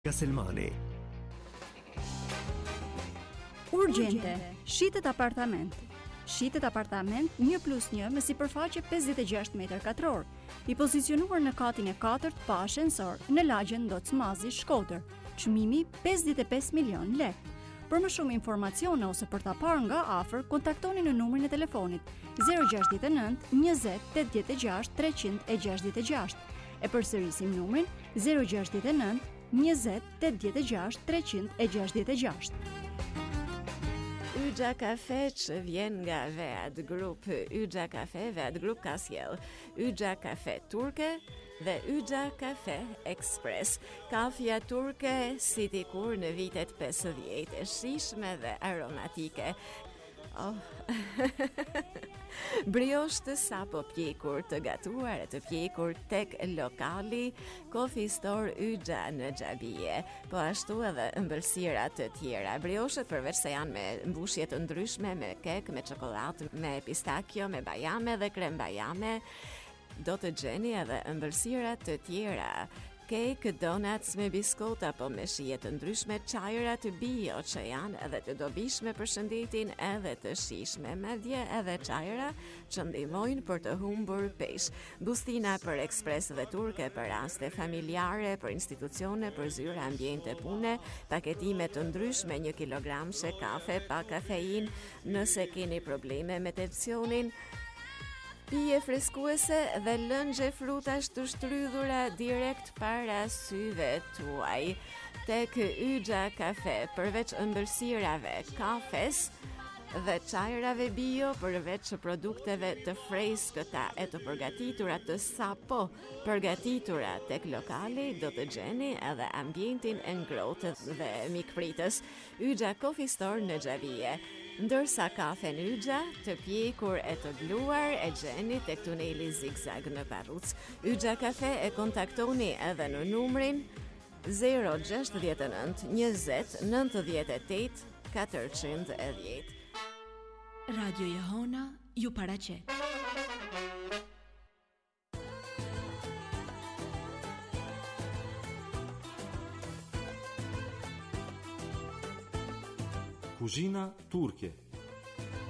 Selmani. Urgjente, shitet apartament. Shitet apartament 1+1 me sipërfaqe 56 m2, i pozicionuar në katin e 4 pa ashensor në lagjen Docmazi, Shkodër. Çmimi 55 milion lek. Për më shumë informacione ose për ta parë nga afër, kontaktoni në numrin e telefonit 069 20 86 366. E përsërisim numrin 069 20 86 366. Yxha Kafe që vjen nga Vead Group. Yxha Kafe, Vead Group ka sjell Yxha Kafe turke dhe Yxha Kafe Express. Kafja turke si dikur në vitet 50, e shijshme dhe aromatike. Brioche të sapo pjekur, të gatuar e të pjekur tek lokali Coffee Store Yxha në Xhabie, po ashtu edhe ëmbëlsira të tjera. Brioshet përveç se janë me mbushje të ndryshme, me kek, me çokoladë, me pistakjo, me bajame dhe krem bajame, do të gjeni edhe ëmbëlsira të tjera. Cake, donuts me biskota apo me shije të ndryshme, çajra të bio që janë edhe të dobishme për shëndetin edhe të shijshme, madje edhe çajra që ndihmojnë për të humbur peshë. Bustina për ekspres dhe turke për raste familjare, për institucione, për zyra, ambiente pune, paketime të ndryshme 1 kilogramshe kafe pa kafein, nëse keni probleme me tensionin, pije freskuese dhe lëngje frutash të shtrydhura direkt para syve tuaj. Tek Yxha Kafe, përveç ëmbëlsirave, kafes dhe çajrave bio, përveç produkteve të freskëta e të përgatitura të sapo përgatitura tek lokali, do të gjeni edhe ambientin e ngrohtë dhe mikpritës. Yxha Coffee Store në Xhabie. Ndërsa kafen Yxha të pjekur e të bluar e gjeni tek tuneli Zigzag në Parruc. Yxha Kafe e kontaktoni edhe në numrin 069 20 98 410. Radio Jehona ju paraqet. Kuzhina turke.